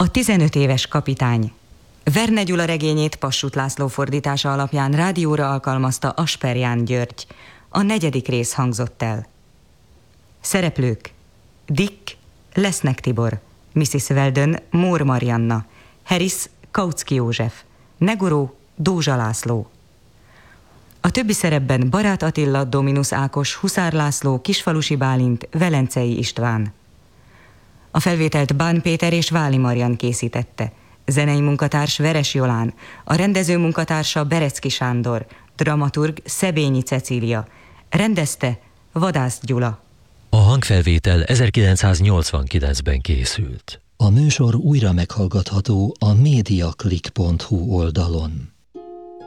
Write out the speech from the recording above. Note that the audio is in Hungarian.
A 15 éves kapitány. Verne Gyula regényét Passut László fordítása alapján rádióra alkalmazta Asperján György. A 4. rész hangzott el. Szereplők: Dick, Lesznek Tibor, Mrs. Weldon, Mór Marianna, Harris, Kautsky József, Negoró, Dózsa László. A többi szerepben Barát Attila, Dominus Ákos, Huszár László, Kisfalusi Bálint, Velencei István. A felvételt Bán Péter és Váli Marian készítette. Zenei munkatárs Veres Jolán, a rendező munkatársa Berecki Sándor, dramaturg Szebényi Cecília, rendezte Vadász Gyula. A hangfelvétel 1989-ben készült. A műsor újra meghallgatható a mediaclick.hu oldalon.